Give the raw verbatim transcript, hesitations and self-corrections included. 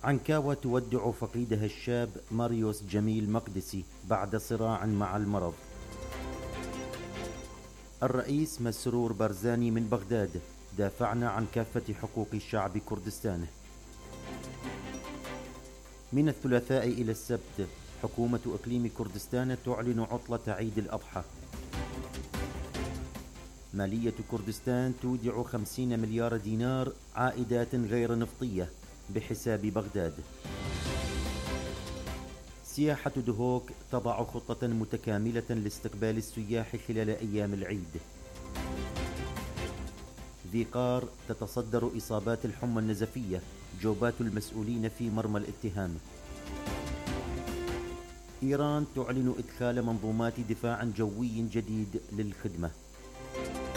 عنكاوة تودع فقيدها الشاب ماريوس جميل مقدسي بعد صراع مع المرض. الرئيس مسرور برزاني من بغداد: دافعنا عن كافة حقوق شعب كردستان. من الثلاثاء إلى السبت حكومة إقليم كردستان تعلن عطلة عيد الأضحى. مالية كردستان تودع خمسين مليار دينار عائدات غير نفطية بحساب بغداد. سياحة دهوك تضع خطة متكاملة لاستقبال السياح خلال أيام العيد. ذي قار تتصدر إصابات الحمى النزفية، جوبات المسؤولين في مرمى الاتهام. إيران تعلن إدخال منظومات دفاع جوي جديد للخدمة.